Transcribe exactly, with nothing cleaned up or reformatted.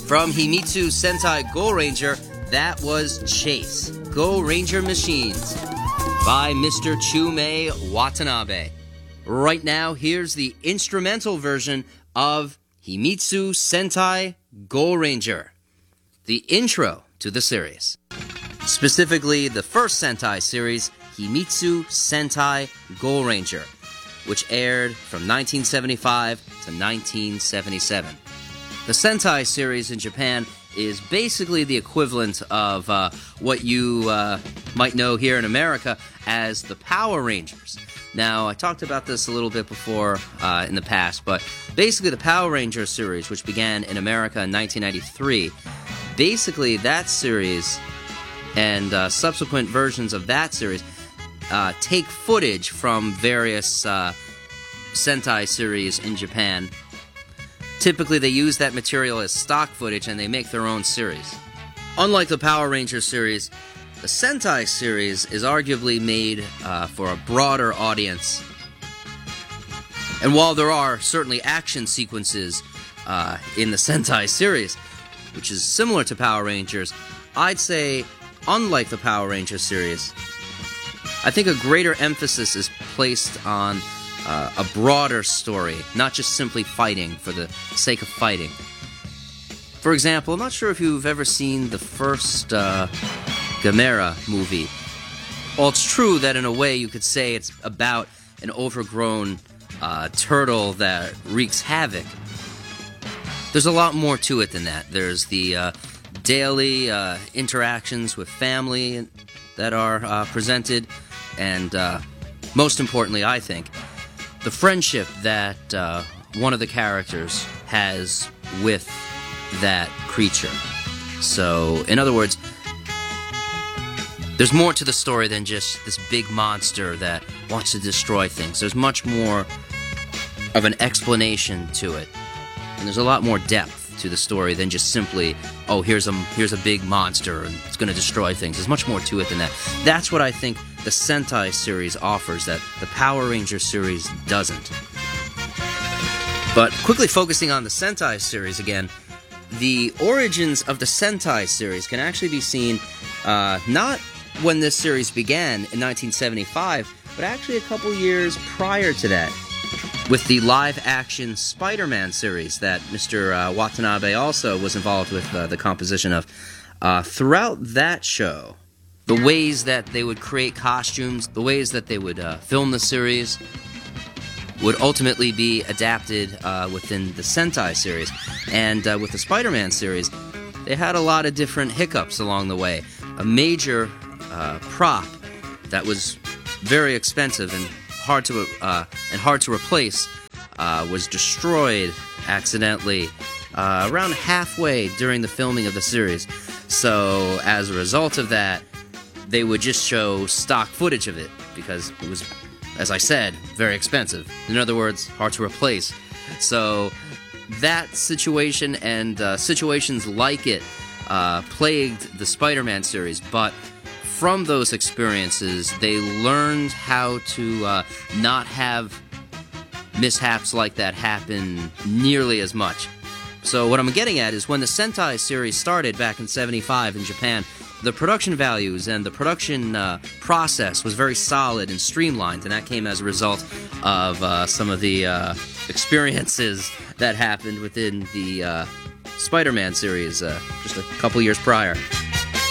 From Himitsu Sentai Go Ranger, that was Chase, Go Ranger Machines, by Mister Chumei Watanabe. Right now, here's the instrumental version of Himitsu Sentai Go Ranger, the intro to the series. Specifically, the first Sentai series, Himitsu Sentai Go Ranger, which aired from nineteen seventy-five to nineteen seventy-seven. The Sentai series in Japan is basically the equivalent of uh, what you uh, might know here in America as the Power Rangers. Now, I talked about this a little bit before uh, in the past, but basically the Power Rangers series, which began in America in nineteen ninety-three, basically that series and uh, subsequent versions of that series uh, take footage from various uh, Sentai series in Japan. Typically, they use that material as stock footage and they make their own series. Unlike the Power Rangers series, the Sentai series is arguably made uh, for a broader audience. And while there are certainly action sequences uh, in the Sentai series, which is similar to Power Rangers, I'd say, unlike the Power Rangers series, I think a greater emphasis is placed on uh, a broader story, not just simply fighting for the sake of fighting. For example, I'm not sure if you've ever seen the first uh, Gamera movie. Well, it's true that in a way you could say it's about an overgrown uh, turtle that wreaks havoc. There's a lot more to it than that. There's the uh, daily uh, interactions with family that are uh, presented, and uh, most importantly, I think, the friendship that uh, one of the characters has with that creature. So, in other words, there's more to the story than just this big monster that wants to destroy things. There's much more of an explanation to it. And there's a lot more depth to the story than just simply, oh, here's a, here's a big monster and it's going to destroy things. There's much more to it than that. That's what I think the Sentai series offers that the Power Rangers series doesn't. But quickly focusing on the Sentai series again, the origins of the Sentai series can actually be seen uh, not when this series began in nineteen seventy-five, but actually a couple years prior to that, with the live-action Spider-Man series that Mister Uh, Watanabe also was involved with uh, the composition of. Uh, throughout that show, the ways that they would create costumes, the ways that they would uh, film the series, would ultimately be adapted uh, within the Sentai series. And uh, with the Spider-Man series, they had a lot of different hiccups along the way. A major uh, prop that was very expensive and hard to uh, and hard to replace uh, was destroyed accidentally uh, around halfway during the filming of the series. So as a result of that, they would just show stock footage of it because it was, as I said, very expensive. In other words, hard to replace. So that situation and uh, situations like it uh, plagued the Spider-Man series, but from those experiences, they learned how to uh, not have mishaps like that happen nearly as much. So what I'm getting at is when the Sentai series started back in seventy-five in Japan, the production values and the production uh, process was very solid and streamlined, and that came as a result of uh, some of the uh, experiences that happened within the uh, Spider-Man series uh, just a couple years prior.